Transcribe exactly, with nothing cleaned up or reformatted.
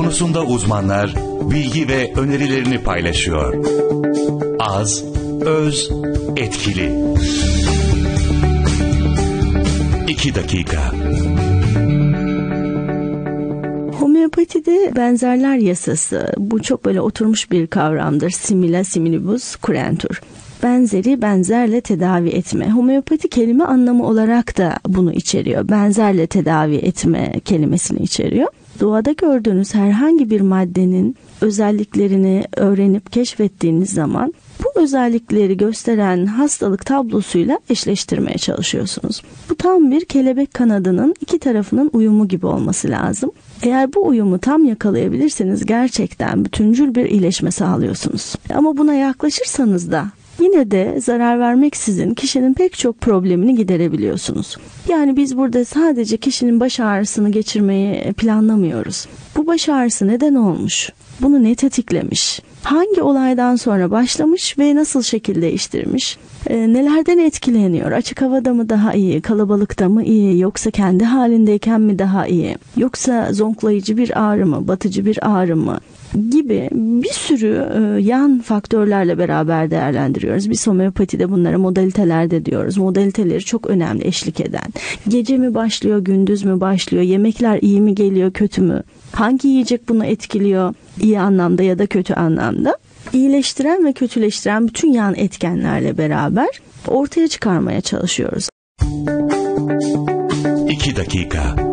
konusunda uzmanlar bilgi ve önerilerini paylaşıyor. Az, öz, etkili. İki dakika. Homeopatide benzerler yasası, bu çok böyle oturmuş bir kavramdır. Simila similibus curantur. Benzeri benzerle tedavi etme. Homeopati kelime anlamı olarak da bunu içeriyor. Benzerle tedavi etme kelimesini içeriyor. Doğada gördüğünüz herhangi bir maddenin özelliklerini öğrenip keşfettiğiniz zaman bu özellikleri gösteren hastalık tablosuyla eşleştirmeye çalışıyorsunuz. Bu tam bir kelebek kanadının iki tarafının uyumu gibi olması lazım. Eğer bu uyumu tam yakalayabilirseniz gerçekten bütüncül bir iyileşme sağlıyorsunuz. Ama buna yaklaşırsanız da yine de zarar vermeksizin kişinin pek çok problemini giderebiliyorsunuz. Yani biz burada sadece kişinin baş ağrısını geçirmeyi planlamıyoruz. Bu baş ağrısı neden olmuş? Bunu ne tetiklemiş? Hangi olaydan sonra başlamış ve nasıl şekil değiştirmiş? E, nelerden etkileniyor? Açık havada mı daha iyi? Kalabalıkta mı iyi? Yoksa kendi halindeyken mi daha iyi? Yoksa zonklayıcı bir ağrı mı? Batıcı bir ağrı mı? Gibi bir sürü e, yan faktörlerle beraber değerlendiriyoruz. Biz homeopatide bunlara modaliteler de diyoruz. Modaliteleri çok önemli eşlik eden. Gece mi başlıyor, gündüz mü başlıyor? Yemekler iyi mi geliyor, kötü mü? Hangi yiyecek bunu etkiliyor? İyi anlamda ya da kötü anlamda. İyileştiren ve kötüleştiren bütün yan etkenlerle beraber ortaya çıkarmaya çalışıyoruz. İki dakika.